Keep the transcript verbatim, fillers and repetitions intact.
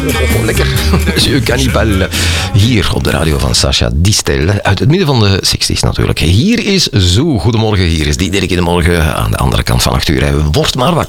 Oh, lekker. Monsieur Cannibal. Hier op de radio van Sacha Distel. Uit het midden van de zestig's natuurlijk. Hier is Zo. Goedemorgen. Hier is Diederik in de morgen. Aan de andere kant van acht uur. Word maar wakker.